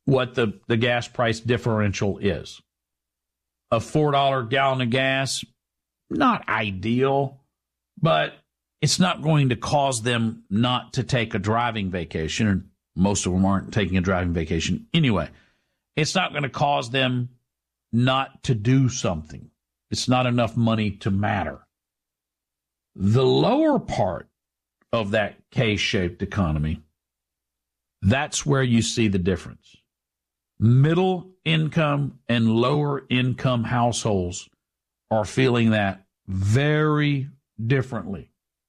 what the gas price differential is. A $4 gallon of gas, not ideal, but it's not going to cause them not to take a driving vacation. And most of them aren't taking a driving vacation anyway. It's not going to cause them not to do something. It's not enough money to matter. The lower part of that K-shaped economy, that's where you see the difference. Middle income and lower income households are feeling that very differently.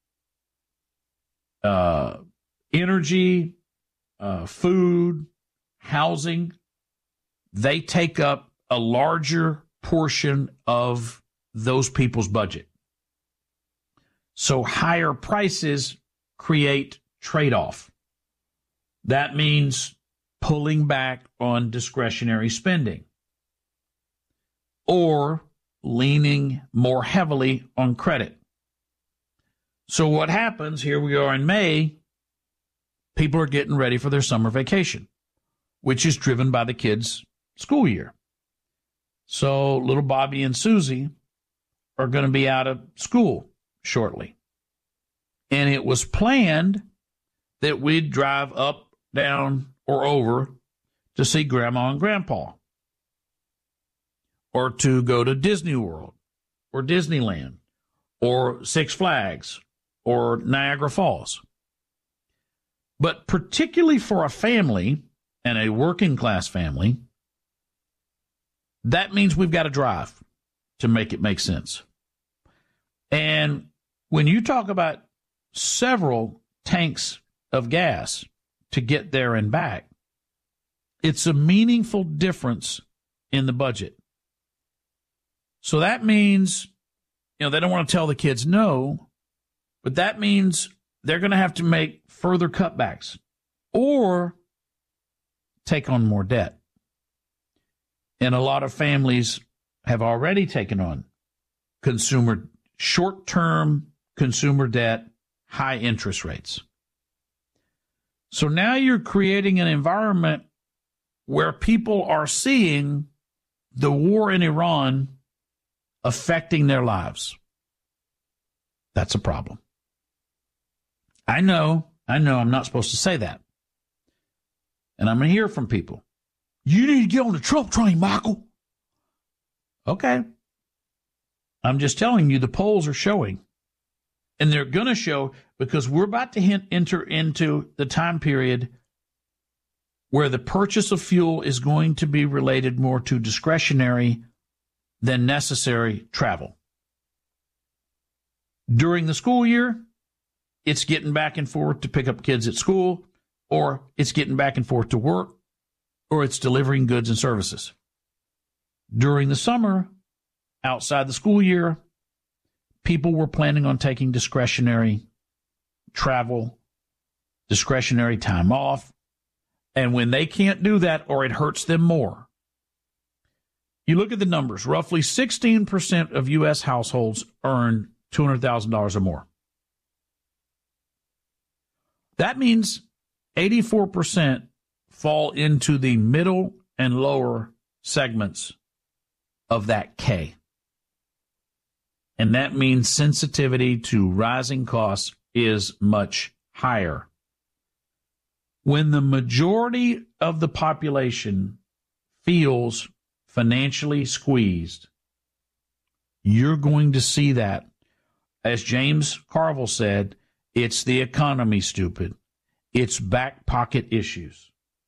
Energy, food, housing, they take up a larger portion of those people's budget. So higher prices create trade-off. That means pulling back on discretionary spending or leaning more heavily on credit. So what happens, here we are in May, people are getting ready for their summer vacation, which is driven by the kids' school year. So little Bobby and Susie are going to be out of school shortly. And it was planned that we'd drive up, down, or over to see Grandma and Grandpa, or to go to Disney World, or Disneyland, or Six Flags, or Niagara Falls. But particularly for a family, and a working class family, that means we've got to drive to make it make sense. And when you talk about several tanks of gas to get there and back, it's a meaningful difference in the budget. So that means, they don't want to tell the kids no, but that means they're going to have to make further cutbacks or take on more debt. And a lot of families have already taken on short-term consumer debt, high interest rates. So now you're creating an environment where people are seeing the war in Iran affecting their lives. That's a problem. I know I'm not supposed to say that. And I'm going to hear from people. You need to get on the Trump train, Michael. Okay. I'm just telling you, the polls are showing. And they're going to show because we're about to enter into the time period where the purchase of fuel is going to be related more to discretionary than necessary travel. During the school year, it's getting back and forth to pick up kids at school, or it's getting back and forth to work, or it's delivering goods and services. During the summer, outside the school year, people were planning on taking discretionary travel, discretionary time off, and when they can't do that or it hurts them more, you look at the numbers. Roughly 16% of U.S. households earn $200,000 or more. That means 84% fall into the middle and lower segments of that K. And that means sensitivity to rising costs is much higher. When the majority of the population feels financially squeezed, you're going to see that. As James Carville said, it's the economy, stupid. It's back pocket issues.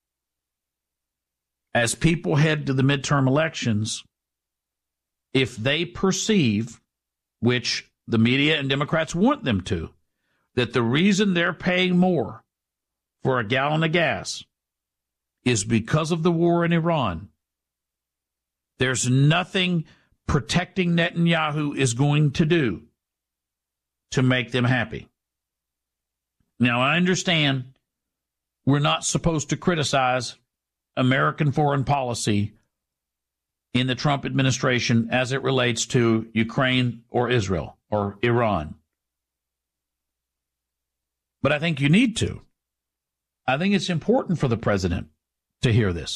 As people head to the midterm elections, if they perceive, which the media and Democrats want them to, that the reason they're paying more for a gallon of gas is because of the war in Iran, there's nothing protecting Netanyahu is going to do to make them happy. Now, I understand we're not supposed to criticize American foreign policy in the Trump administration as it relates to Ukraine or Israel or Iran. But I think you need to. I think it's important for the president to hear this.